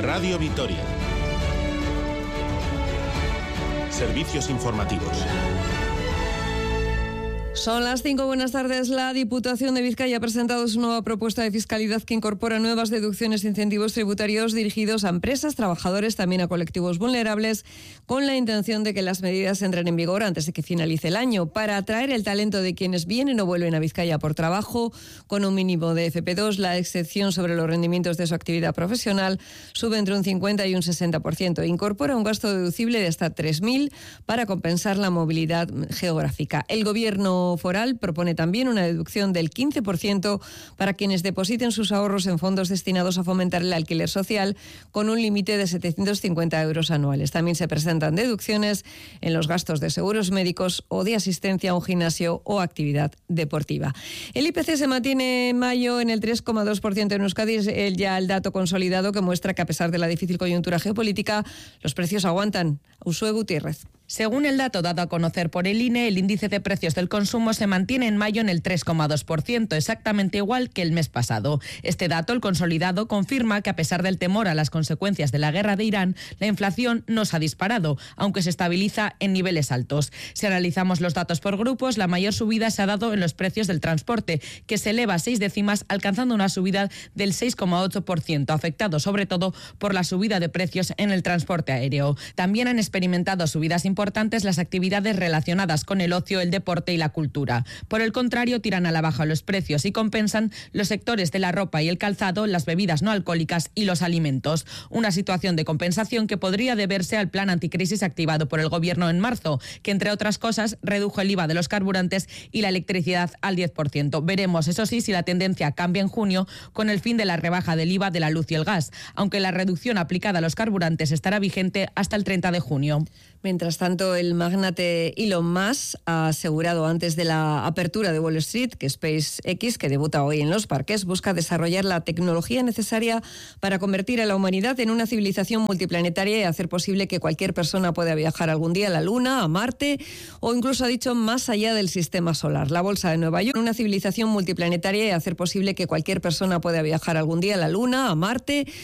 Radio Vitoria. Servicios informativos. Son las 5, buenas tardes. La Diputación de Vizcaya ha presentado su nueva propuesta de fiscalidad que incorpora nuevas deducciones e incentivos tributarios dirigidos a empresas, trabajadores, también a colectivos vulnerables, con la intención de que las medidas entren en vigor antes de que finalice el año, para atraer el talento de quienes vienen o vuelven a Vizcaya por trabajo, con un mínimo de FP2. La excepción sobre los rendimientos de su actividad profesional sube entre un 50 y un 60%. Incorpora un gasto deducible de hasta 3.000 para compensar la movilidad geográfica. El Gobierno foral propone también una deducción del 15% para quienes depositen sus ahorros en fondos destinados a fomentar el alquiler social, con un límite de 750 euros anuales. También se presentan deducciones en los gastos de seguros médicos o de asistencia a un gimnasio o actividad deportiva. El IPC se mantiene en mayo en el 3,2% en Euskadi. Es ya el dato consolidado que muestra que, a pesar de la difícil coyuntura geopolítica, los precios aguantan. Uxue Gutiérrez. Según el dato dado a conocer por el INE, el índice de precios del consumo se mantiene en mayo en el 3,2%, exactamente igual que el mes pasado. Este dato, el consolidado, confirma que, a pesar del temor a las consecuencias de la guerra de Irán, la inflación no se ha disparado, aunque se estabiliza en niveles altos. Si analizamos los datos por grupos, la mayor subida se ha dado en los precios del transporte, que se eleva 6 décimas, alcanzando una subida del 6,8%, afectado sobre todo por la subida de precios en el transporte aéreo. También han experimentado subidas importantes las actividades relacionadas con el ocio, el deporte y la cultura. Por el contrario, tiran a la baja los precios y compensan los sectores de la ropa y el calzado, las bebidas no alcohólicas y los alimentos. Una situación de compensación que podría deberse al plan anticrisis activado por el Gobierno en marzo, que, entre otras cosas, redujo el IVA de los carburantes y la electricidad al 10%. Veremos, eso sí, si la tendencia cambia en junio con el fin de la rebaja del IVA de la luz y el gas, aunque la reducción aplicada a los carburantes estará vigente hasta el 30 de junio. Mientras tanto, el magnate Elon Musk ha asegurado antes de la apertura de Wall Street que SpaceX, que debuta hoy en Los Parques, busca desarrollar la tecnología necesaria para convertir a la humanidad en una civilización multiplanetaria y hacer posible que cualquier persona pueda viajar algún día a la Luna, a Marte o incluso, ha dicho, más allá del sistema solar. La Bolsa de Nueva York, una civilización multiplanetaria y hacer posible que cualquier persona pueda viajar algún día a la Luna, a Marte